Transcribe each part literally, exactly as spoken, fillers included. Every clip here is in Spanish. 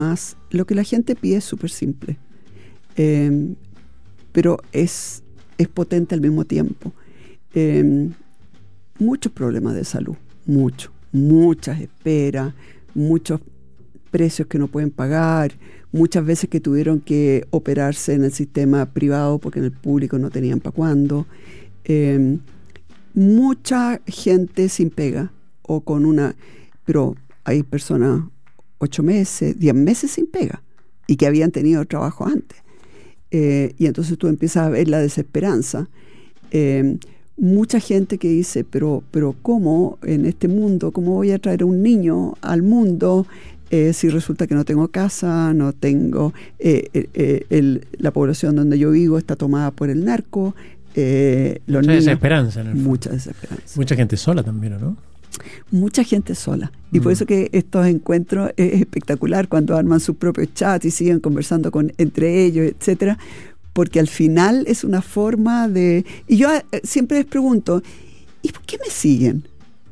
Más, lo que la gente pide es súper simple, eh, pero es, es potente al mismo tiempo. Eh, muchos problemas de salud, muchos, muchas esperas, muchos precios que no pueden pagar, muchas veces que tuvieron que operarse en el sistema privado porque en el público no tenían para cuándo. Eh, mucha gente sin pega o con una... Pero hay personas ocho meses, diez meses sin pega y que habían tenido trabajo antes. Eh, y entonces tú empiezas a ver la desesperanza. Eh, mucha gente que dice, pero, pero ¿cómo en este mundo, cómo voy a traer a un niño al mundo eh, si resulta que no tengo casa, no tengo, eh, eh, el, la población donde yo vivo está tomada por el narco? Eh, los mucha niños, desesperanza en el fondo. Mucha desesperanza. Mucha gente sola también, ¿no? Mucha gente sola. Y mm. por eso que estos encuentros es espectacular cuando arman sus propios chats y siguen conversando con, entre ellos, etcétera, porque al final es una forma de... Y yo siempre les pregunto, ¿y por qué me siguen?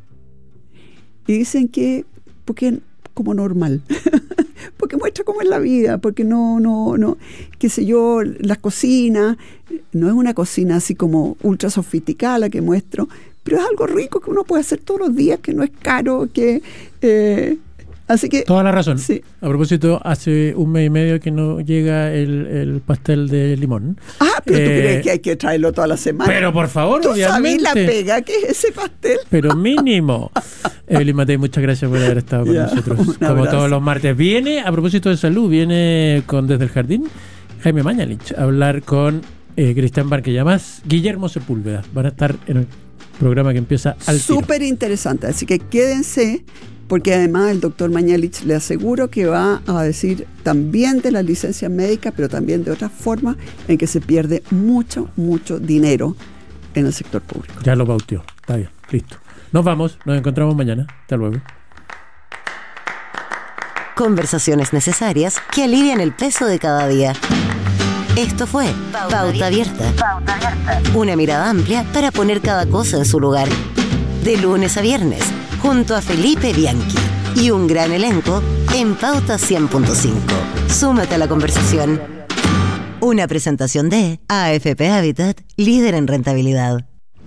Y dicen que porque como normal, porque muestra cómo es la vida, porque no, no, no, qué sé yo, las cocinas, no es una cocina así como ultra sofisticada la que muestro, pero es algo rico que uno puede hacer todos los días, que no es caro, que... Eh, así que... Toda la razón. Sí. A propósito, hace un mes y medio que no llega el, el pastel de limón. Ah, pero eh, tú crees que hay que traerlo toda la semana. Pero por favor, ¿Tú obviamente. sabes la pega que es ese pastel? Pero mínimo. Evelyn Matei, muchas gracias por haber estado con ya, nosotros. Como abrazo. todos los martes. Viene, a propósito de salud, viene con Desde el Jardín Jaime Mañalich a hablar con eh, Cristian Barquellamas, Guillermo Sepúlveda. Van a estar en el programa que empieza al tiro. Súper interesante, así que quédense, porque además el doctor Mañalich le aseguro que va a decir también de las licencias médicas, pero también de otras formas en que se pierde mucho, mucho dinero en el sector público. Ya lo bautió. Está bien, listo. Nos vamos, nos encontramos mañana. Hasta luego. Conversaciones necesarias que alivian el peso de cada día. Esto fue Pauta, Pauta Abierta. Pauta Abierta. Una mirada amplia para poner cada cosa en su lugar. De lunes a viernes, junto a Felipe Bianchi y un gran elenco en Pauta cien punto cinco. Súmate a la conversación. Una presentación de A F P Habitat, líder en rentabilidad.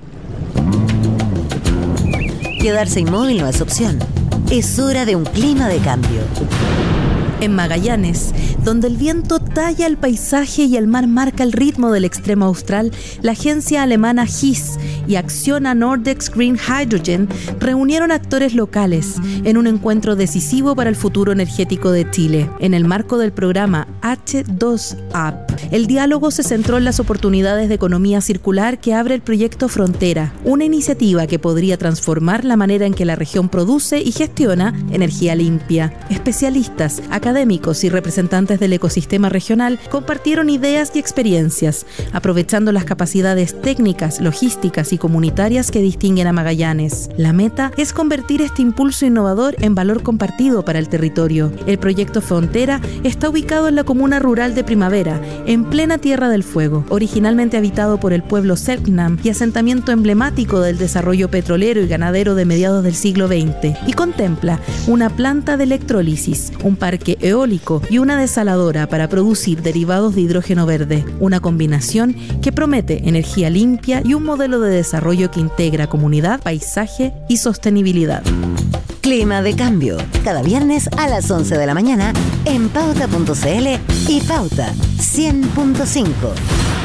Quedarse inmóvil no es opción. Es hora de un clima de cambio. En Magallanes, donde el viento talla el paisaje y el mar marca el ritmo del extremo austral, la agencia alemana H I S y Acciona Nordex Green Hydrogen reunieron actores locales en un encuentro decisivo para el futuro energético de Chile. En el marco del programa H dos A P, el diálogo se centró en las oportunidades de economía circular que abre el proyecto Frontera, una iniciativa que podría transformar la manera en que la región produce y gestiona energía limpia. Especialistas, académicos, académicos y representantes del ecosistema regional compartieron ideas y experiencias, aprovechando las capacidades técnicas, logísticas y comunitarias que distinguen a Magallanes. La meta es convertir este impulso innovador en valor compartido para el territorio. El proyecto Frontera está ubicado en la comuna rural de Primavera, en plena Tierra del Fuego, originalmente habitado por el pueblo Selknam y asentamiento emblemático del desarrollo petrolero y ganadero de mediados del siglo veinte, y contempla una planta de electrólisis, un parque eólico y una desaladora para producir derivados de hidrógeno verde, una combinación que promete energía limpia y un modelo de desarrollo que integra comunidad, paisaje y sostenibilidad. Clima de cambio, cada viernes a las once de la mañana en pauta punto c l y Pauta cien punto cinco.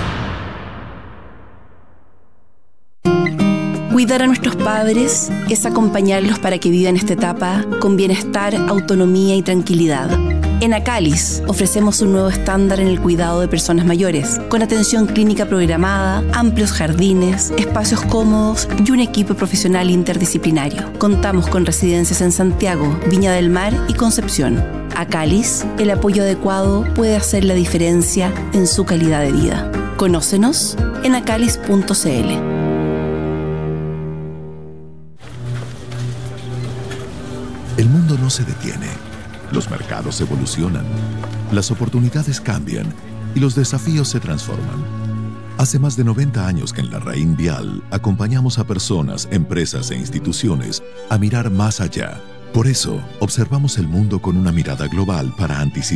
Cuidar a nuestros padres es acompañarlos para que vivan esta etapa con bienestar, autonomía y tranquilidad. En Acalis ofrecemos un nuevo estándar en el cuidado de personas mayores, con atención clínica programada, amplios jardines, espacios cómodos y un equipo profesional interdisciplinario. Contamos con residencias en Santiago, Viña del Mar y Concepción. Acalis, el apoyo adecuado puede hacer la diferencia en su calidad de vida. Conócenos en acalis punto c l. El mundo no se detiene, los mercados evolucionan, las oportunidades cambian y los desafíos se transforman. Hace más de noventa años que en la Raín Vial acompañamos a personas, empresas e instituciones a mirar más allá Por eso, observamos el mundo con una mirada global para anticipar